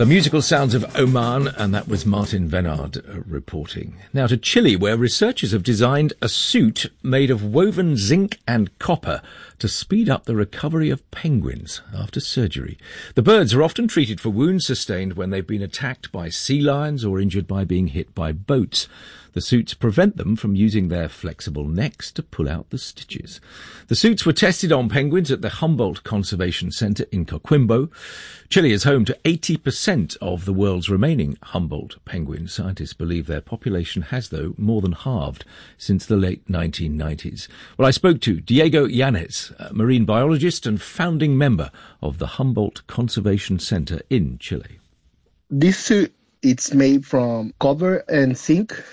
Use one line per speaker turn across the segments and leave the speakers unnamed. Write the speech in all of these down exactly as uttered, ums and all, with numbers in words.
The musical sounds of Oman, and that was Martin Venard uh, reporting. Now to Chile, where researchers have designed a suit made of woven zinc and copper to speed up the recovery of penguins after surgery. The birds are often treated for wounds sustained when they've been attacked by sea lions or injured by being hit by boats. The suits prevent them from using their flexible necks to pull out the stitches. The suits were tested on penguins at the Humboldt Conservation Center in Coquimbo. Chile is home to eighty percent of the world's remaining Humboldt penguins. Scientists believe their population has, though, more than halved since the late nineteen nineties. Well, I spoke to Diego Yanez, a marine biologist and founding member of the Humboldt Conservation Center in Chile.
This suit, it's made from copper and zinc,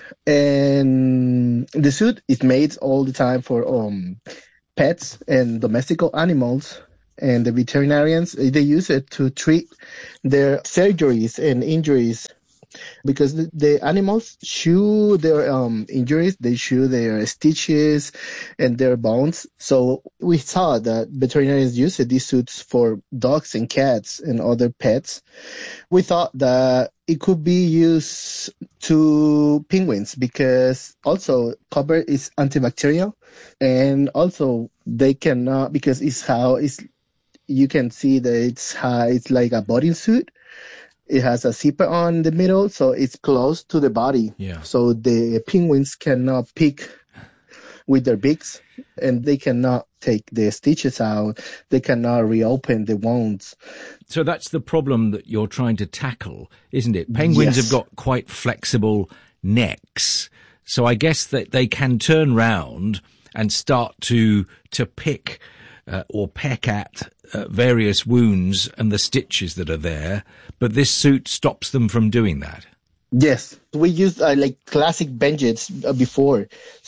and the suit is made all the time for um, pets and domestic animals. And the veterinarians, they use it to treat their surgeries and injuries, because the, the animals chew their um, injuries, they chew their stitches and their bones. So we saw that veterinarians use these suits for dogs and cats and other pets. We thought that it could be used to penguins because also copper is antibacterial, and also they cannot, because it's how it's, you can see that it's how it's like a bodysuit. It has a zipper on the middle, so it's close to the body.
Yeah.
So the penguins cannot pick with their beaks, and they cannot take the stitches out. They cannot reopen the wounds.
So that's the problem that you're trying to tackle, isn't it? Penguins
Yes.
have got quite flexible necks, so I guess that they can turn round and start to to pick uh, or peck at uh, various wounds and the stitches that are there, but this suit stops them from doing that.
Yes, we used uh, like classic bandage uh, before.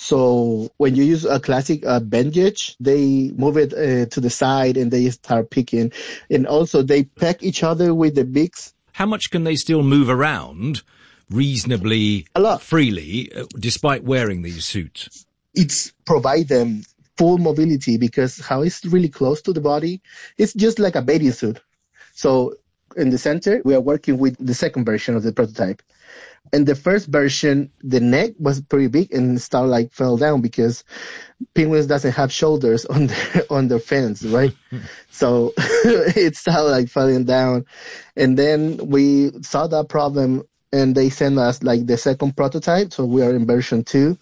So when you use a classic uh, bandage, they move it uh, to the side and they start picking. And also they peck each other with the beaks.
How much can they still move around reasonably
A lot.
freely uh, despite wearing these suits?
It's provide them full mobility because how it's really close to the body, it's just like a bathing suit. So in the center, we are working with the second version of the prototype. In the first version, the neck was pretty big and started like fell down because penguins doesn't have shoulders on their on their fins, right? So it started like falling down. And then we saw that problem and they sent us like the second prototype. So we are in version two.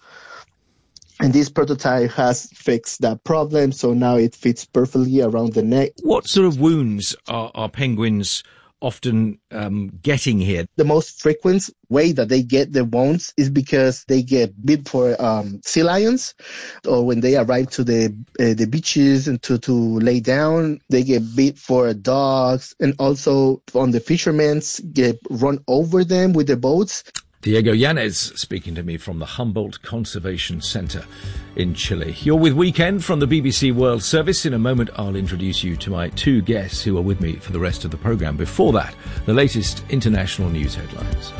And this prototype has fixed that problem. So now it fits perfectly around the neck.
What sort of wounds are, are penguins often um, getting here?
The most frequent way that they get their wounds is because they get bit for um, sea lions, or when they arrive to the uh, the beaches and to, to lay down, they get bit for dogs, and also on the fishermen's get run over them with the boats.
Diego Yanez speaking to me from the Humboldt Conservation Center in Chile. You're with Weekend from the B B C World Service. In a moment, I'll introduce you to my two guests who are with me for the rest of the programme. Before that, the latest international news headlines.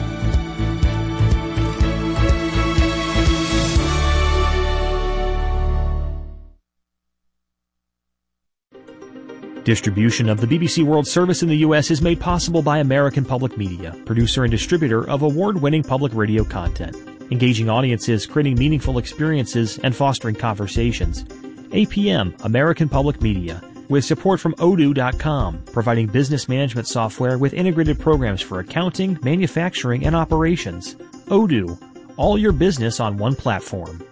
Distribution of the B B C World Service in the U S is made possible by American Public Media, producer and distributor of award-winning public radio content, engaging audiences, creating meaningful experiences, and fostering conversations. A P M, American Public Media, with support from Odoo dot com, providing business management software with integrated programs for accounting, manufacturing, and operations. Odoo, all your business on one platform.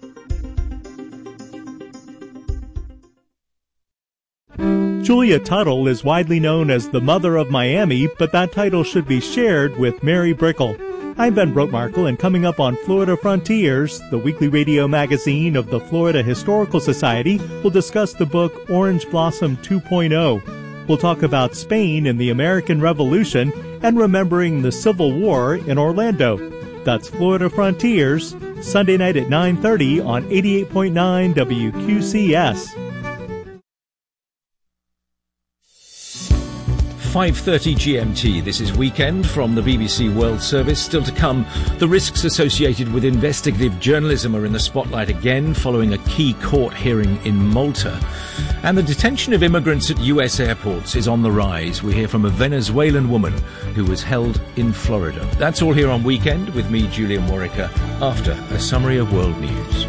Julia Tuttle is widely known as the mother of Miami, but that title should be shared with Mary Brickell. I'm Ben Brotmarkle, and coming up on Florida Frontiers, the weekly radio magazine of the Florida Historical Society, will discuss the book Orange Blossom two point oh. We'll talk about Spain and the American Revolution and remembering the Civil War in Orlando. That's Florida Frontiers, Sunday night at nine thirty on eighty-eight point nine W Q C S.
five thirty G M T. This is Weekend from the B B C World Service. Still to come, the risks associated with investigative journalism are in the spotlight again following a key court hearing in Malta. And the detention of immigrants at U S airports is on the rise. We hear from a Venezuelan woman who was held in Florida. That's all here on Weekend with me, Julian Warwicker, after a summary of world news.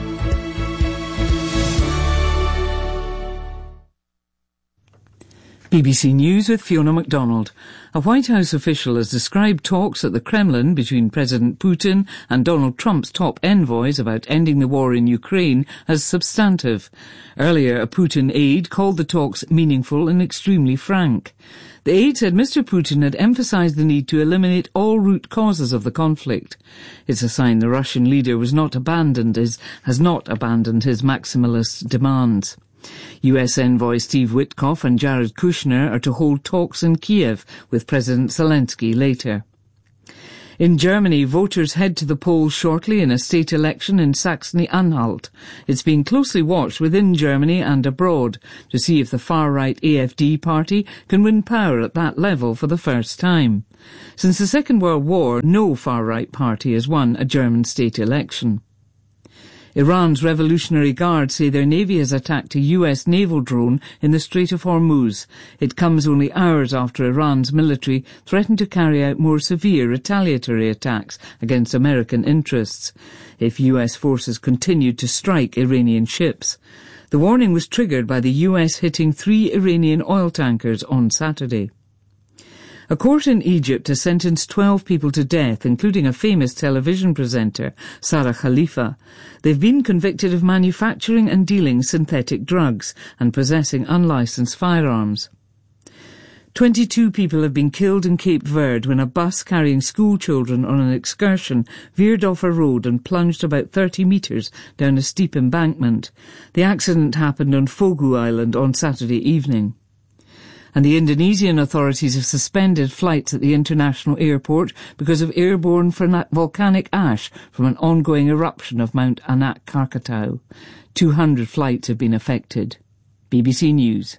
B B C News with Fiona MacDonald. A White House official has described talks at the Kremlin between President Putin and Donald Trump's top envoys about ending the war in Ukraine as substantive. Earlier, a Putin aide called the talks meaningful and extremely frank. The aide said Mister Putin had emphasised the need to eliminate all root causes of the conflict. It's a sign the Russian leader was not abandoned, his, has not abandoned his maximalist demands. U S envoy Steve Witkoff and Jared Kushner are to hold talks in Kiev with President Zelensky later. In Germany, voters head to the polls shortly in a state election in Saxony-Anhalt. It's being closely watched within Germany and abroad to see if the far-right A F D party can win power at that level for the first time. Since the Second World War, no far-right party has won a German state election. Iran's Revolutionary Guard say their navy has attacked a U S naval drone in the Strait of Hormuz. It comes only hours after Iran's military threatened to carry out more severe retaliatory attacks against American interests if U S forces continued to strike Iranian ships. The warning was triggered by the U S hitting three Iranian oil tankers on Saturday. A court in Egypt has sentenced twelve people to death, including a famous television presenter, Sarah Khalifa. They've been convicted of manufacturing and dealing synthetic drugs and possessing unlicensed firearms. Twenty-two people have been killed in Cape Verde when a bus carrying school children on an excursion veered off a road and plunged about thirty metres down a steep embankment. The accident happened on Fogu Island on Saturday evening. And the Indonesian authorities have suspended flights at the international airport because of airborne volcanic ash from an ongoing eruption of Mount Anak Krakatau. two hundred flights have been affected. B B C News.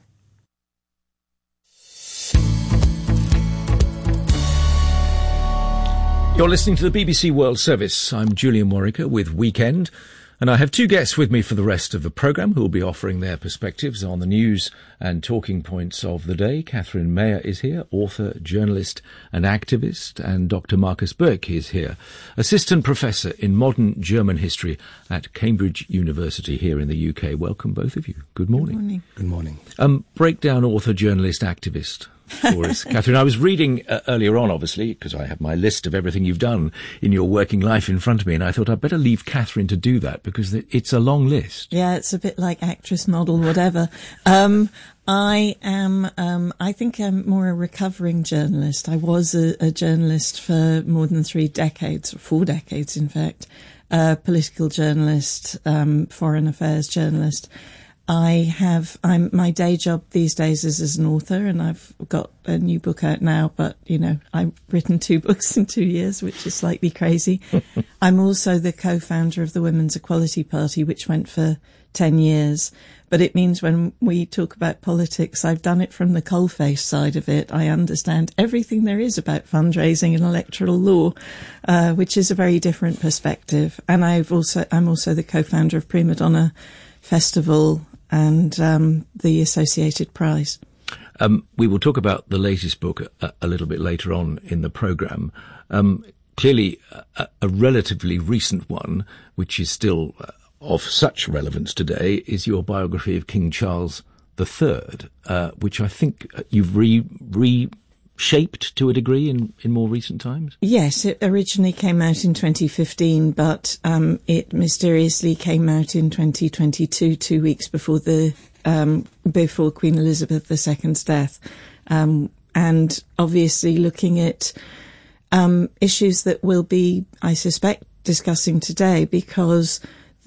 You're listening to the B B C World Service. I'm Julian Warwicker with Weekend. And I have two guests with me for the rest of the programme who will be offering their perspectives on the news and talking points of the day. Catherine Mayer is here, author, journalist and activist, and Doctor Marcus Birk is here, assistant professor in modern German history at Cambridge University here in the U K. Welcome, both of you. Good morning.
Good morning.
Good morning.
Um, breakdown author, journalist, activist. For us. Catherine, I was reading uh, earlier on, obviously, because I have my list of everything you've done in your working life in front of me, and I thought I'd better leave Catherine to do that, because it's a long list.
Yeah, it's a bit like actress, model, whatever. Um, I am, um, I think I'm more a recovering journalist. I was a, a journalist for more than three decades, or four decades, in fact. Uh, political journalist, um, foreign affairs journalist. I have, I'm, my day job these days is as an author, and I've got a new book out now, but, you know, I've written two books in two years, which is slightly crazy. I'm also the co-founder of the Women's Equality Party, which went for ten years. But it means when we talk about politics, I've done it from the coalface side of it. I understand everything there is about fundraising and electoral law, uh, which is a very different perspective. And I've also, I'm also the co-founder of Prima Donna Festival and um, the Associated Prize.
Um, we will talk about the latest book a, a little bit later on in the programme. Um, clearly, a, a relatively recent one, which is still uh, of such relevance today, is your biography of King Charles the Third, uh, which I think you've re, reshaped to a degree in, in more recent times.
Yes, it originally came out in twenty fifteen, but um, it mysteriously came out in twenty twenty-two, two weeks before the um, before Queen Elizabeth the Second's death, um, and obviously looking at um, issues that we'll be, I suspect, discussing today, because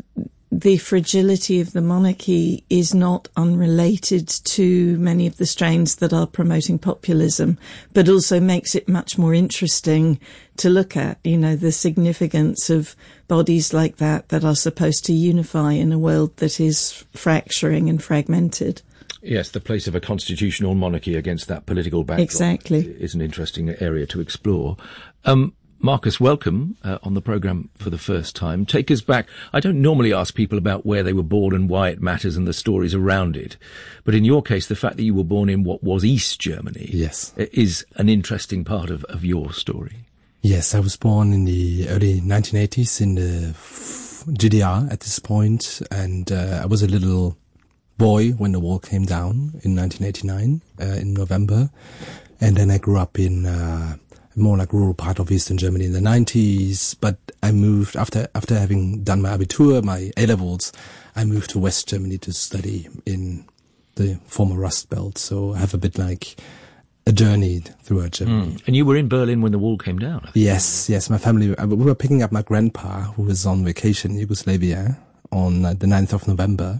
the fragility of the monarchy is not unrelated to many of the strains that are promoting populism, but also makes it much more interesting to look at, you know, the significance of bodies like that that are supposed to unify in a world that is fracturing and fragmented.
Yes, the place of a constitutional monarchy against that political backdrop
exactly.
is an interesting area to explore. Um, Marcus, welcome uh, on the programme for the first time. Take us back. I don't normally ask people about where they were born and why it matters and the stories around it. But in your case, the fact that you were born in what was East Germany
yes.
is an interesting part of, of your story.
Yes, I was born in the early nineteen eighties in the G D R at this point, and uh, I was a little boy when the wall came down in nineteen eighty-nine, uh, in November. And then I grew up in... Uh, more like rural part of Eastern Germany in the nineties, but I moved after after having done my Abitur, my A-levels, I moved to West Germany to study in the former Rust Belt. So I have a bit like a journey throughout Germany.
Mm. And you were in Berlin when the wall came down, I think.
Yes, yes. My family, we were picking up my grandpa, who was on vacation in Yugoslavia on uh, the ninth of November.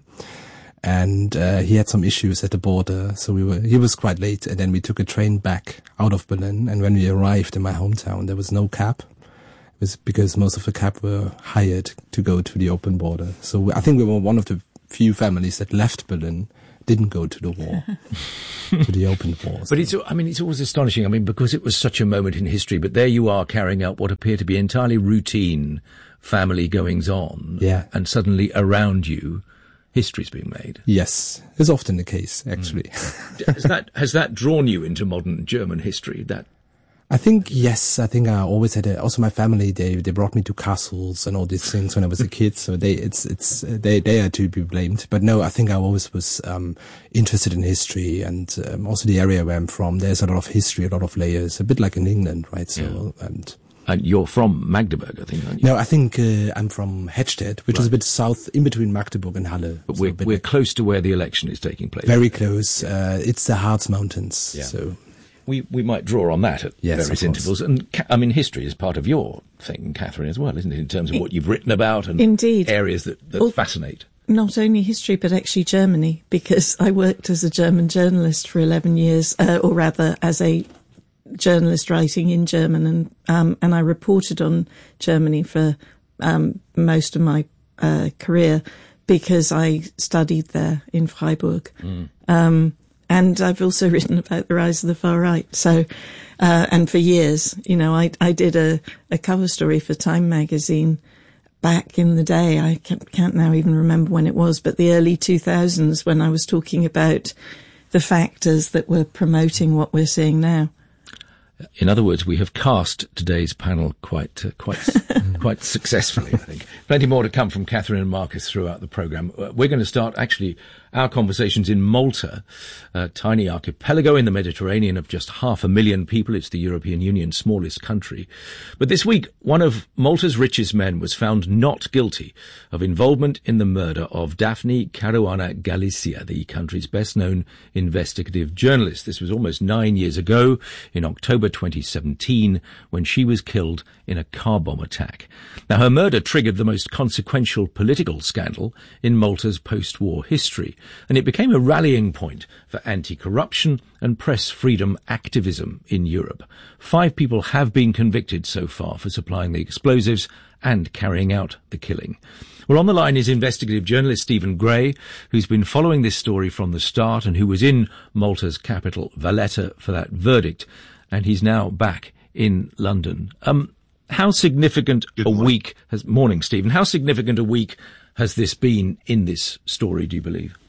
And uh, he had some issues at the border, so we were. He was quite late, and then we took a train back out of Berlin. And when we arrived in my hometown, there was no cab. It was because most of the cab were hired to go to the open border. So I think we were one of the few families that left Berlin, didn't go to the war, to the open war. So.
But it's, I mean, it's always astonishing. I mean, because it was such a moment in history. But there you are carrying out what appear to be entirely routine family goings on,
yeah.
And suddenly around you, history's being made.
Yes, it's often the case, actually.
Mm. has that has that drawn you into modern German history? That
I think yes. I think I always had a, also my family. They they brought me to castles and all these things when I was a kid. So they it's it's they they are to be blamed. But no, I think I always was um interested in history, and um, also the area where I'm from. There's a lot of history, a lot of layers, a bit like in England, right? So
yeah.
and.
And you're from Magdeburg, I think, aren't you?
No, I think uh, I'm from Hedstedt, which right. is a bit south, in between Magdeburg and Halle.
But
so
we're, we're close to where the election is taking place.
Very close. Uh, it's the Harz Mountains.
Yeah.
So
we we might draw on that at
yes,
various intervals. And I mean, history is part of your thing, Catherine, as well, isn't it? In terms of what you've written about and
Indeed.
areas that, that well, fascinate.
Not only history, but actually Germany, because I worked as a German journalist for eleven years, uh, or rather as a journalist writing in German, and um, and I reported on Germany for um, most of my uh, career because I studied there in Freiburg. Mm. Um, and I've also written about the rise of the far right. So, uh, and for years, you know, I I did a, a cover story for Time magazine back in the day. I can't, can't now even remember when it was, but the early two thousands, when I was talking about the factors that were promoting what we're seeing now.
In other words, we have cast today's panel quite uh, quite quite successfully, I think. Plenty more to come from Catherine and Marcus throughout the programme. We're going to start, actually, our conversations in Malta, a tiny archipelago in the Mediterranean of just half a million people. It's the European Union's smallest country. But this week, one of Malta's richest men was found not guilty of involvement in the murder of Daphne Caruana Galizia, the country's best-known investigative journalist. This was almost nine years ago, in October twenty seventeen, when she was killed in a car bomb attack. Now, her murder triggered the most consequential political scandal in Malta's post-war history, and it became a rallying point for anti-corruption and press freedom activism in Europe. Five people have been convicted so far for supplying the explosives and carrying out the killing. Well, on the line is investigative journalist Stephen Gray, who's been following this story from the start and who was in Malta's capital, Valletta, for that verdict, and he's now back in London. Um, how significant Good a morning. week has... Morning, Stephen. How significant a week has this been in this story, do you believe?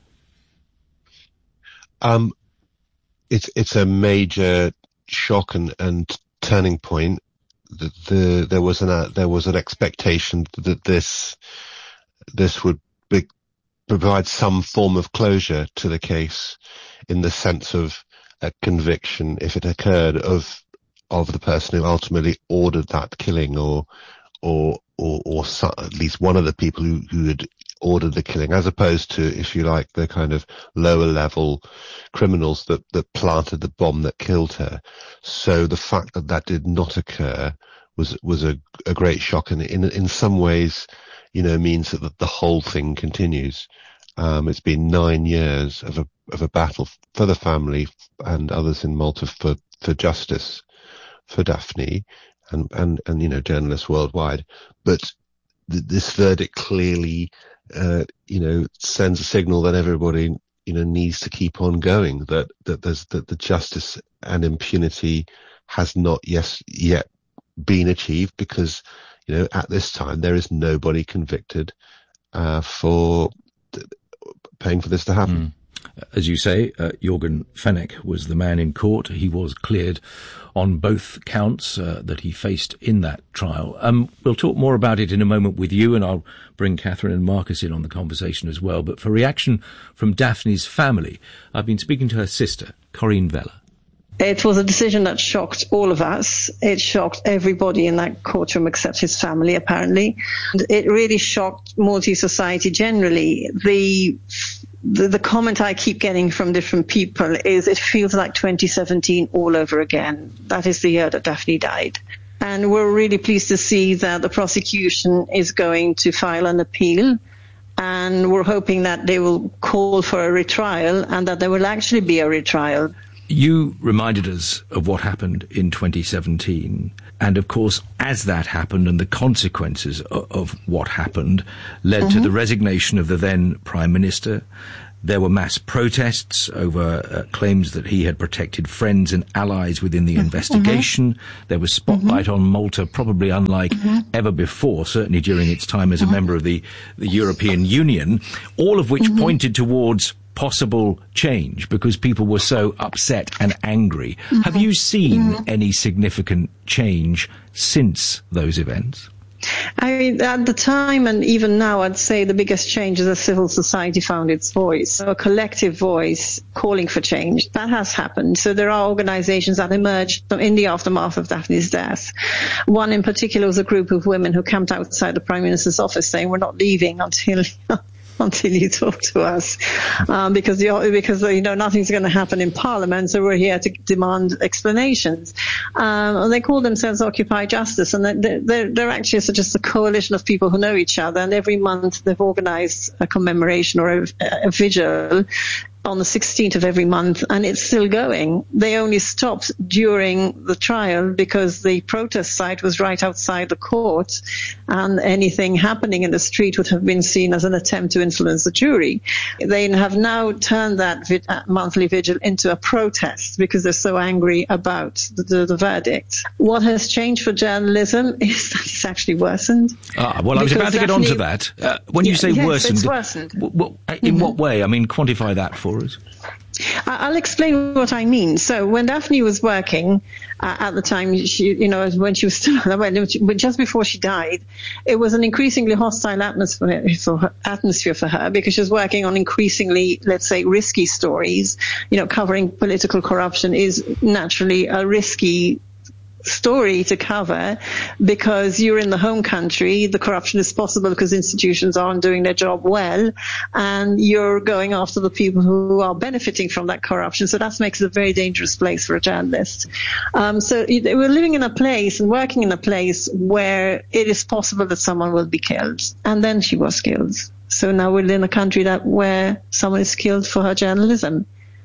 Um, it's it's a major shock and, and turning point. The, the there was an uh, there was an expectation that this this would be, provide some form of closure to the case, in the sense of a conviction, if it occurred, of of the person who ultimately ordered that killing, or or or, or so, at least one of the people who, who had ordered the killing, as opposed to, if you like, the kind of lower level criminals that, that planted the bomb that killed her. So the fact that that did not occur was was a, a great shock, and in in some ways, you know, means that the, the whole thing continues. Um, it's been nine years of a of a battle for the family and others in Malta for, for justice for Daphne and, and, and, you know, journalists worldwide. But th- this verdict clearly, uh, you know, sends a signal that everybody, you know, needs to keep on going, that, that there's, that the justice and impunity has not yes, yet been achieved, because, you know, at this time there is nobody convicted uh, for th- paying for this to happen.
Mm. As you say, uh, Jürgen Fenech was the man in court. He was cleared on both counts uh, that he faced in that trial. Um, we'll talk more about it in a moment with you, and I'll bring Catherine and Marcus in on the conversation as well. But for reaction from Daphne's family, I've been speaking to her sister, Corinne Vella.
It was a decision that shocked all of us. It shocked everybody in that courtroom except his family, apparently. And it really shocked Maltese society generally. The, the the comment I keep getting from different people is it feels like twenty seventeen all over again. That is the year that Daphne died. And we're really pleased to see that the prosecution is going to file an appeal. And we're hoping that they will call for a retrial and that there will actually be a retrial.
You reminded us of what happened in twenty seventeen. And, of course, as that happened and the consequences of, of what happened led mm-hmm. to the resignation of the then Prime Minister. There were mass protests over uh, claims that he had protected friends and allies within the mm-hmm. investigation. There was spotlight mm-hmm. on Malta, probably unlike mm-hmm. ever before, certainly during its time as a mm-hmm. member of the, the European Union, all of which mm-hmm. pointed towards possible change because people were so upset and angry. Mm-hmm. Have you seen mm-hmm. any significant change since those events?
I mean, at the time and even now, I'd say the biggest change is that civil society found its voice, a collective voice calling for change. That has happened. So there are organizations that emerged in the aftermath of Daphne's death. One in particular was a group of women who camped outside the Prime Minister's office saying, we're not leaving until... until you talk to us, um, because you because you know nothing's going to happen in Parliament, so we're here to demand explanations. Um, they call themselves Occupy Justice, and they're, they're, they're actually just a coalition of people who know each other. And every month they've organised a commemoration or a, a vigil on the sixteenth of every month, and it's still going. They only stopped during the trial because the protest site was right outside the court, and anything happening in the street would have been seen as an attempt to influence the jury. They have now turned that vi- monthly vigil into a protest because they're so angry about the, the, the verdict. What has changed for journalism is that it's actually worsened.
Ah, well, I was about to get on to that. Uh, when you
yeah,
say
yes,
worsened,
it's worsened.
W- w- in mm-hmm. what way? I mean, quantify that for us.
I'll explain what I mean. So when Daphne was working uh, at the time, she, you know, when she was still, when just before she died, it was an increasingly hostile atmosphere for her, atmosphere for her because she was working on increasingly, let's say, risky stories. You know, covering political corruption is naturally a risky story to cover because you're in the home country, the corruption is possible because institutions aren't doing their job well, and you're going after the people who are benefiting from that corruption. So that makes it a very dangerous place for a journalist. Um, so we're living in a place and working in a place where it is possible that someone will be killed. And then she was killed. So now we're in a country that where someone is killed for her journalism.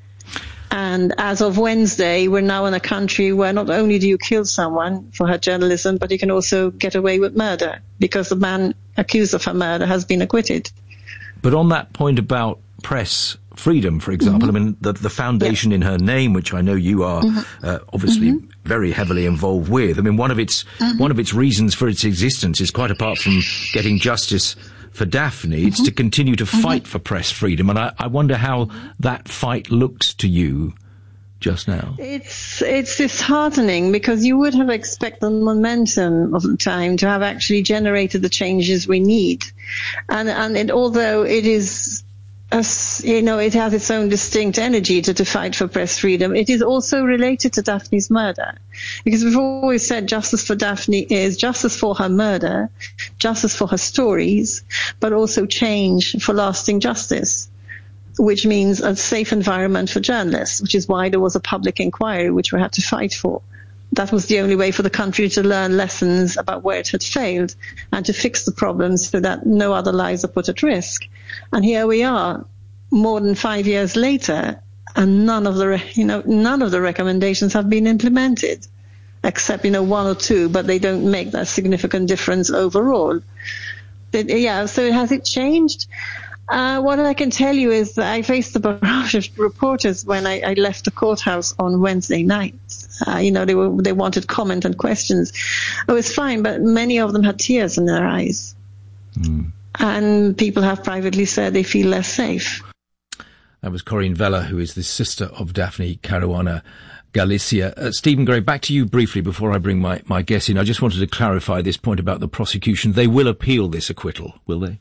And as of Wednesday, we're now in a country where not only do you kill someone for her journalism, but you can also get away with murder because the man accused of her murder has been acquitted.
But on that point about press freedom, for example, mm-hmm. I mean, the, the foundation yeah. in her name, which I know you are mm-hmm. uh, obviously mm-hmm. very heavily involved with, I mean, one of its mm-hmm. one of its reasons for its existence is quite apart from getting justice for Daphne, mm-hmm. it's to continue to fight mm-hmm. for press freedom. And I, I wonder how that fight looks to you just now.
It's it's disheartening because you would have expected the momentum of the time to have actually generated the changes we need. And, and it, although it is, as, you know, it has its own distinct energy to, to fight for press freedom, it is also related to Daphne's murder. Because we've always said justice for Daphne is justice for her murder, justice for her stories, but also change for lasting justice, which means a safe environment for journalists, which is why there was a public inquiry, which we had to fight for. That was the only way for the country to learn lessons about where it had failed and to fix the problems so that no other lives are put at risk. And here we are, more than five years later, and none of the, you know, none of the recommendations have been implemented, except, you know, one or two, but they don't make that significant difference overall. But, yeah, so has it changed? Uh, what I can tell you is that I faced a barrage of reporters when I, I left the courthouse on Wednesday night. Uh, you know, they were they wanted comment and questions. It was fine, but many of them had tears in their eyes. Mm. And people have privately said they feel less safe.
That was Corinne Vella, who is the sister of Daphne Caruana Galizia. Uh, Stephen Gray, back to you briefly before I bring my, my guest in. I just wanted to clarify this point about the prosecution. They will appeal this acquittal, will they?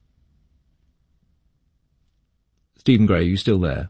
Stephen Gray, are you still there?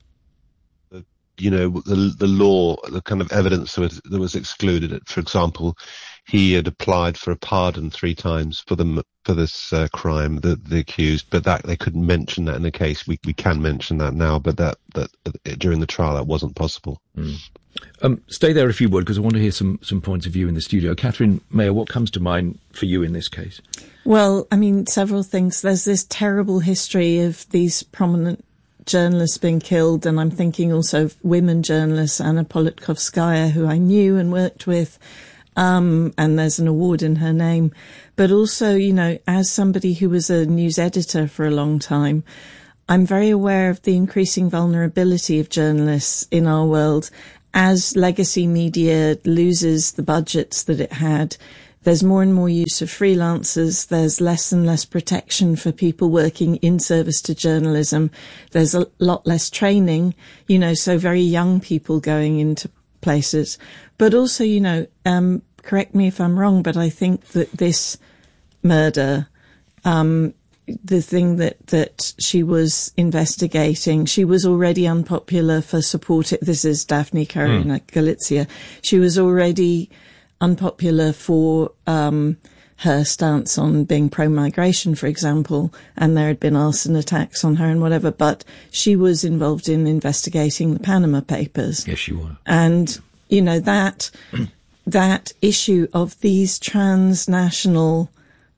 You know, the the law, the kind of evidence that was, that was excluded. For example, he had applied for a pardon three times for the for this uh, crime, the the accused, but that they couldn't mention that in the case. We we can mention that now, but that that uh, during the trial that wasn't possible.
Mm. Um, stay there if you would, because I want to hear some some points of view in the studio. Catherine Mayer, what comes to mind for you in this case?
Well, I mean, several things. There's this terrible history of these prominent journalists being killed, and I'm thinking also of women journalists, Anna Politkovskaya, who I knew and worked with, um, and there's an award in her name. But also, you know, as somebody who was a news editor for a long time, I'm very aware of the increasing vulnerability of journalists in our world. As legacy media loses the budgets that it had, there's more and more use of freelancers. There's less and less protection for people working in service to journalism. There's a lot less training, you know, so very young people going into places. But also, you know, um, correct me if I'm wrong, but I think that this murder, um, the thing that, that she was investigating, she was already unpopular for supporting, this is Daphne Caruana mm. Galizia. She was already unpopular for um, her stance on being pro-migration, for example, and there had been arson attacks on her and whatever, but she was involved in investigating the Panama Papers.
Yes, she was.
And, you know, that that issue of these transnational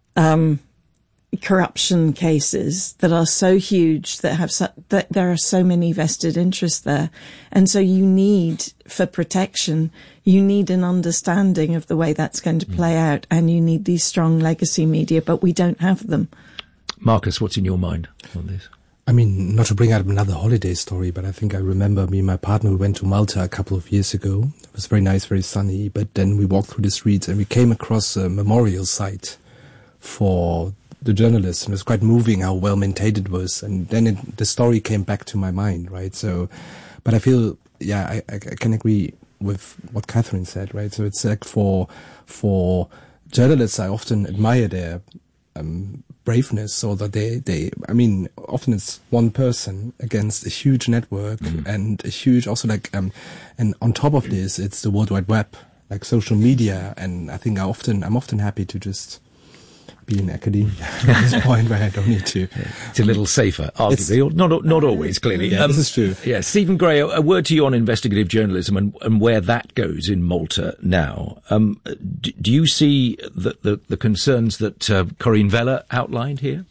um, corruption cases that are so huge, that have so, that there are so many vested interests there, and so you need, for protection, you need an understanding of the way that's going to play mm. out, and you need these strong legacy media, but we don't have them.
Marcus, what's in your mind on this?
I mean, not to bring up another holiday story, but I think I remember me and my partner, we went to Malta a couple of years ago. It was very nice, very sunny, but then we walked through the streets and we came across a memorial site for the journalists, and it was quite moving how well maintained it was. And then it, the story came back to my mind, right? So, but I feel, yeah, I, I, I can agree with what Catherine said, right? So it's like for, for journalists, I often admire their, um, braveness, or that they, they, I mean, often it's one person against a huge network mm. and a huge, also like, um, and on top of this, it's the World Wide Web, like social media. And I think I often, I'm often happy to just be in academia at this point where I don't need to.
It's a little safer, arguably. Not not always, clearly.
Yeah, um, this is true.
Yeah, Stephen Gray, a, a word to you on investigative journalism and, and where that goes in Malta now. Um, do, do you see the, the, the concerns that uh, Corinne Vella outlined here?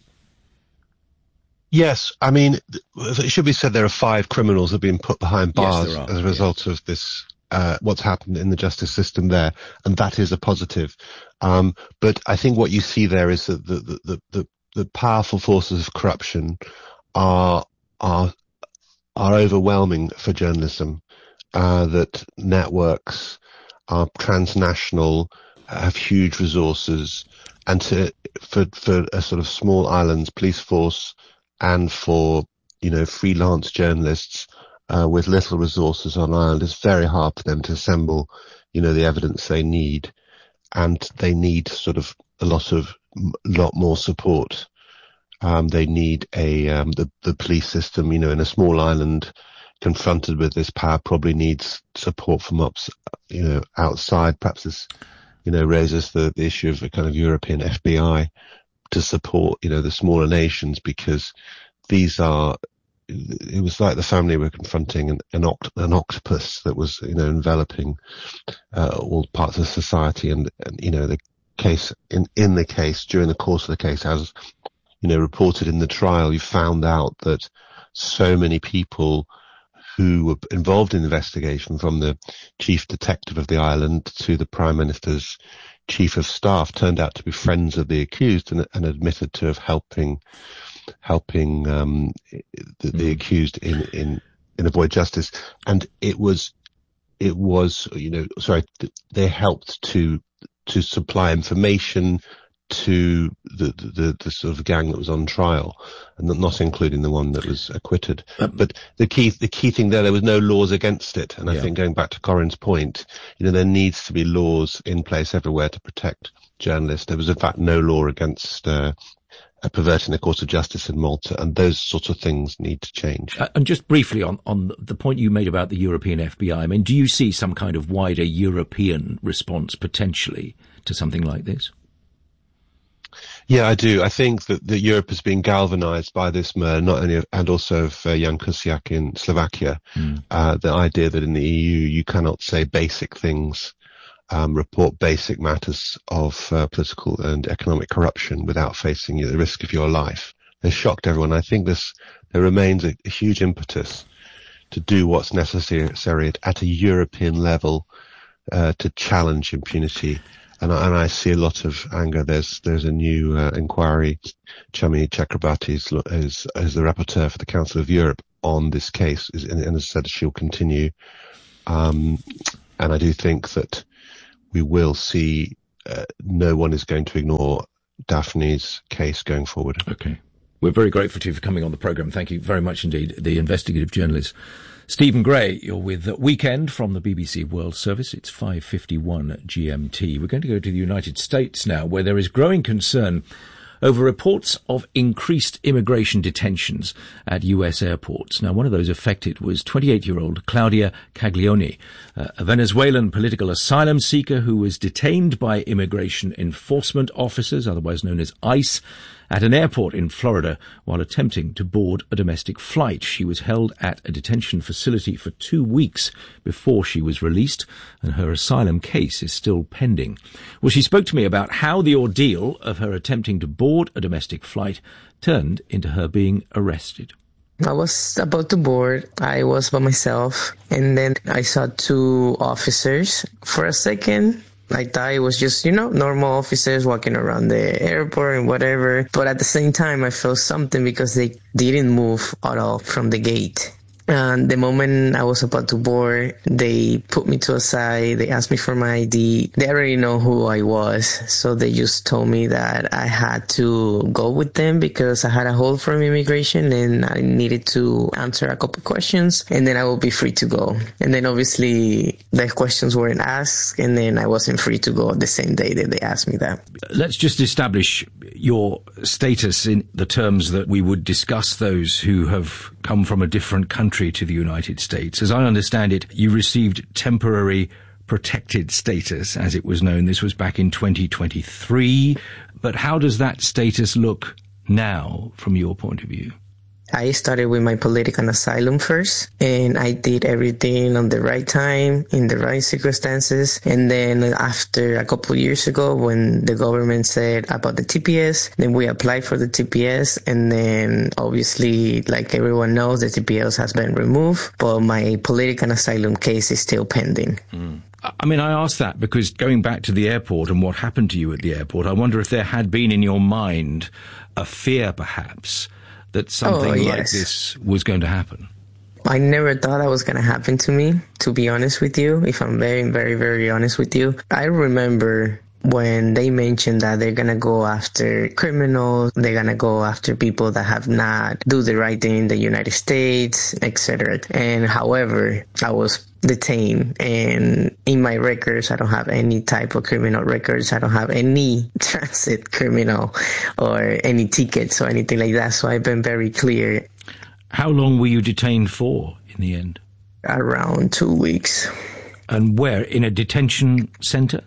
Yes, I mean, it should be said there are five criminals that have been put behind bars
yes,
as a result yeah. of this, uh, what's happened in the justice system there, and that is a positive. Um, but I think what you see there is that the, the, the, the, the powerful forces of corruption are, are, are overwhelming for journalism, uh, that networks are transnational, have huge resources, and to, for, for a sort of small islands police force and for, you know, freelance journalists, uh, with little resources on island, it's very hard for them to assemble, you know, the evidence they need. And they need sort of a lot of, lot more support. Um, they need a, um, the, the police system, you know, in a small island confronted with this power probably needs support from ups, you know, outside. Perhaps this, you know, raises the, the issue of a kind of European F B I to support, you know, the smaller nations, because these are, it was like the family were confronting an, an, oct- an octopus that was, you know, enveloping uh, all parts of society. And, and, you know, the case, in, in the case, during the course of the case, as, you know, reported in the trial, you found out that so many people who were involved in the investigation, from the chief detective of the island to the Prime Minister's chief of staff, turned out to be friends of the accused and, and admitted to have helping helping um, the, the accused in, in, in avoid justice. And it was, it was, you know, sorry, they helped to, to supply information to the, the, the sort of gang that was on trial, and not including the one that was acquitted. Um, but the key, the key thing there, there was no laws against it. And I yeah. think going back to Corinne's point, you know, there needs to be laws in place everywhere to protect journalists. There was in fact no law against, uh, uh perverting the course of justice in Malta, and those sorts of things need to change.
Uh, and just briefly on, on the point you made about the European F B I, I mean, do you see some kind of wider European response potentially to something like this?
Yeah, I do. I think that, that Europe has been galvanized by this murder, not only of, and also of uh, Jan Kuciak in Slovakia. Mm. Uh, the idea that in the E U you cannot say basic things, um, report basic matters of uh, political and economic corruption without facing the risk of your life has shocked everyone. I think this there remains a, a huge impetus to do what's necessary at, at a European level uh, to challenge impunity. And I, and I see a lot of anger. There's there's a new uh, inquiry. Chami Chakrabarti is, is, is the rapporteur for the Council of Europe on this case, is, and, and has said she'll continue. Um, and I do think that we will see uh, no one is going to ignore Daphne's case going forward.
Okay. We're very grateful to you for coming on the programme. Thank you very much indeed. The investigative journalist Stephen Gray, you're with Weekend from the B B C World Service. It's five fifty-one G M T. We're going to go to the United States now, where there is growing concern over reports of increased immigration detentions at U S airports. Now, one of those affected was twenty-eight-year-old Claudia Caglioni, uh, a Venezuelan political asylum seeker who was detained by immigration enforcement officers, otherwise known as ICE, at an airport in Florida while attempting to board a domestic flight. She was held at a detention facility for two weeks before she was released, and her asylum case is still pending. Well, she spoke to me about how the ordeal of her attempting to board a domestic flight turned into her being arrested.
I was about to board. I was by myself, and then I saw two officers. For a second, I thought it was just, you know, normal officers walking around the airport and whatever. But at the same time, I felt something because they didn't move at all from the gate. And the moment I was about to board, they put me to a side. They asked me for my I D. They already know who I was. So they just told me that I had to go with them because I had a hold from immigration and I needed to answer a couple questions, and then I will be free to go. And then obviously the questions weren't asked, and then I wasn't free to go the same day that they asked me that.
Let's just establish your status in the terms that we would discuss those who have come from a different country to the United States. As I understand it, you received temporary protected status, as it was known. This was back in twenty twenty-three. But how does that status look now from your point of view?
I started with my political asylum first, and I did everything on the right time, in the right circumstances. And then after a couple of years ago, when the government said about the T P S, then we applied for the T P S. And then obviously, like everyone knows, the T P S has been removed, but my political asylum case is still pending.
Mm. I mean, I ask that because going back to the airport and what happened to you at the airport, I wonder if there had been in your mind a fear, perhaps, that something oh, yes. like this was going to happen.
I never thought that was going to happen to me, to be honest with you, if I'm very, very, very honest with you. I remember when they mentioned that they're going to go after criminals, they're going to go after people that have not do the right thing in the United States, et cetera. And however, I was detained, and in my records, I don't have any type of criminal records. I don't have any transit criminal or any tickets or anything like that. So I've been very clear.
How long were you detained for in the end?
Around two weeks.
And where? In a detention center?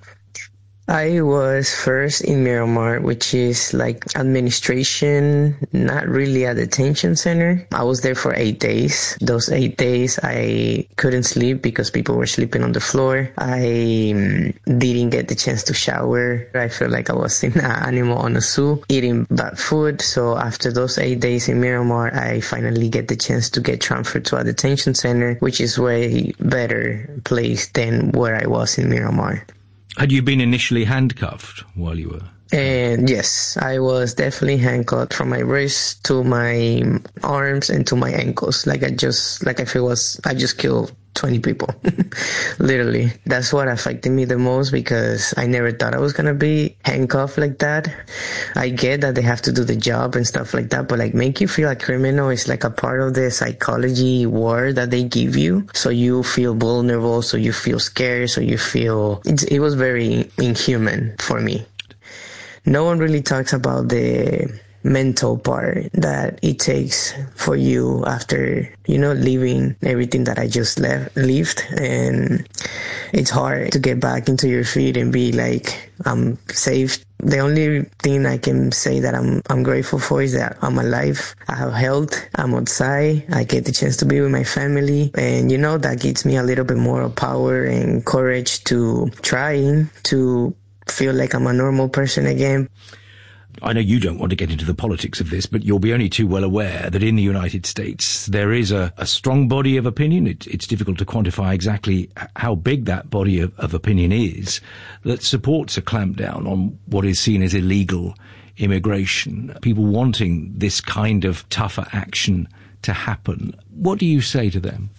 I was first in Miramar, which is like administration, not really a detention center. I was there for eight days. Those eight days, I couldn't sleep because people were sleeping on the floor. I um, didn't get the chance to shower. I felt like I was in an animal on a zoo, eating bad food. So after those eight days in Miramar, I finally get the chance to get transferred to a detention center, which is way better place than where I was in Miramar.
Had you been initially handcuffed while you were?
And yes, I was definitely handcuffed from my wrist to my arms and to my ankles. Like I just, like if it was, I just killed twenty people. Literally. That's what affected me the most because I never thought I was going to be handcuffed like that. I get that they have to do the job and stuff like that, but like make you feel a criminal is like a part of the psychology war that they give you. So you feel vulnerable, so you feel scared, so you feel, it, it was very inhuman for me. No one really talks about the mental part that it takes for you after, you know, leaving everything that I just left, lived. And it's hard to get back into your feet and be like, I'm safe. The only thing I can say that I'm I'm grateful for is that I'm alive. I have health. I'm outside. I get the chance to be with my family. And, you know, that gives me a little bit more power and courage to try to feel like I'm a normal person again.
I know you don't want to get into the politics of this, but you'll be only too well aware that in the United States there is a, a strong body of opinion. It, it's difficult to quantify exactly how big that body of, of opinion is that supports a clampdown on what is seen as illegal immigration, people wanting this kind of tougher action to happen. What do you say to them?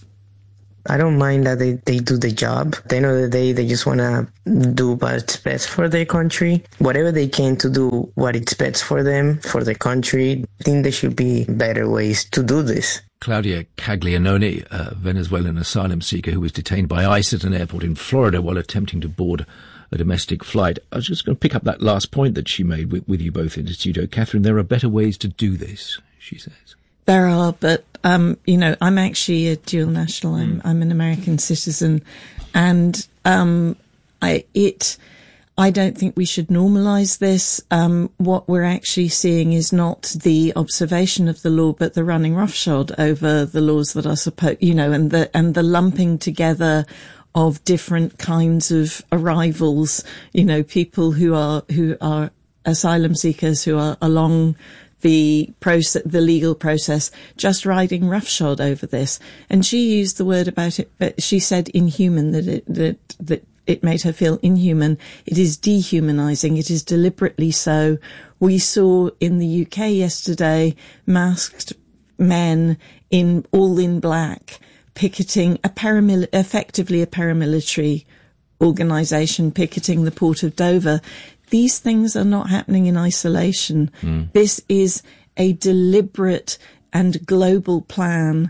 I don't mind that they, they do the job. At the end of the day, they just want to do what's best for their country. Whatever they can to do what it's best for them, for the country. I think there should be better ways to do this.
Claudia Caglianone, a Venezuelan asylum seeker who was detained by ICE at an airport in Florida while attempting to board a domestic flight. I was just going to pick up that last point that she made with, with you both in the studio. Catherine, there are better ways to do this, she says.
There are, but, um, you know, I'm actually a dual national. I'm, mm. I'm an American citizen. And, um, I, it, I don't think we should normalise this. Um, what we're actually seeing is not the observation of the law, but the running roughshod over the laws that are supposed, you know, and the, and the lumping together of different kinds of arrivals, you know, people who are, who are asylum seekers who are along the process, the legal process, just riding roughshod over this. And she used the word about it, but she said inhuman, that it, that, that it made her feel inhuman. It is dehumanizing. It is deliberately so. We saw in the U K yesterday masked men in all in black picketing a paramil- effectively a paramilitary organisation picketing the port of Dover. These things are not happening in isolation. Mm. This is a deliberate and global plan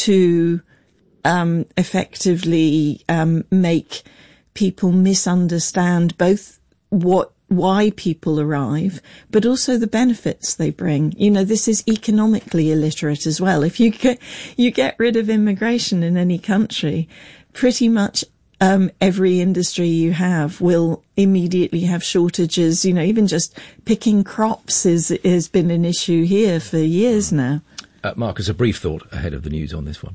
to um, effectively um, make people misunderstand both what why people arrive, but also the benefits they bring. You know, this is economically illiterate as well. If you get you get rid of immigration in any country, pretty much Um, every industry you have will immediately have shortages. You know, even just picking crops is has been an issue here for years now.
Uh, Marcus, a brief thought ahead of the news on this one.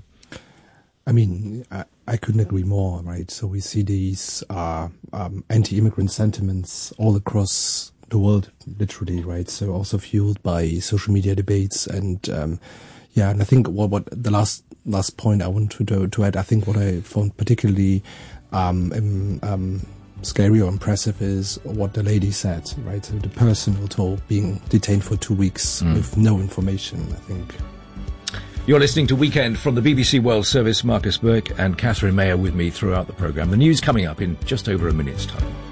I mean, I, I couldn't agree more, right? So we see these uh, um, anti-immigrant sentiments all across the world, literally, right? So also fueled by social media debates and, um, yeah, and I think what, what the last last point I want to, to add, I think what I found particularly Um, um, um, scary or impressive is what the lady said, right? So the person who told being detained for two weeks mm. with no information, I think.
You're listening to Weekend from the B B C World Service. Marcus Burke and Catherine Mayer with me throughout the programme. The news coming up in just over a minute's time.